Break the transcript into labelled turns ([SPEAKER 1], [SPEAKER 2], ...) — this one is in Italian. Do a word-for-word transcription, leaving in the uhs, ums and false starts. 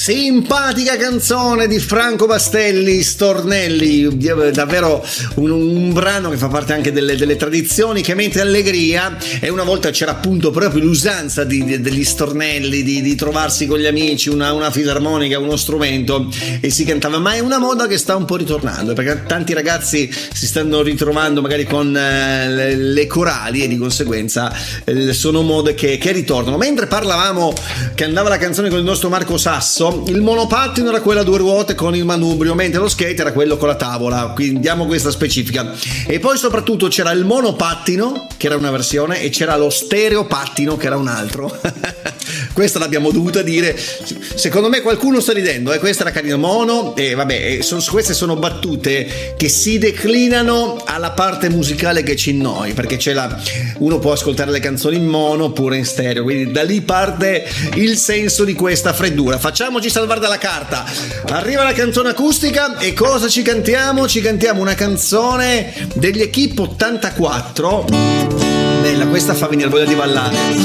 [SPEAKER 1] Simpatica canzone di Franco Bastelli, Stornelli, davvero un, un brano che fa parte anche delle, delle tradizioni che mette allegria. E una volta c'era appunto proprio l'usanza di, di, degli stornelli, di, di trovarsi con gli amici, una, una fisarmonica, uno strumento, e si cantava. Ma è una moda che sta un po' ritornando, perché tanti ragazzi si stanno ritrovando magari con eh, le, le corali, e di conseguenza eh, sono mode che, che ritornano. Mentre parlavamo che andava la canzone con il nostro Marco Sasso, il monopattino era quello a due ruote con il manubrio, mentre lo skate era quello con la tavola, quindi diamo questa specifica. E poi soprattutto c'era il monopattino, che era una versione, e c'era lo stereopattino, che era un altro. Questa l'abbiamo dovuta dire. Secondo me qualcuno sta ridendo, eh? Questa era carino, mono, e vabbè, sono, queste sono battute che si declinano alla parte musicale che c'è in noi, perché c'è la, uno può ascoltare le canzoni in mono oppure in stereo, quindi da lì parte il senso di questa freddura. Facciamoci salvare dalla carta. Arriva la canzone acustica, e cosa ci cantiamo? Ci cantiamo una canzone degli Equipe ottantaquattro. Bella, questa fa venire voglia di ballare.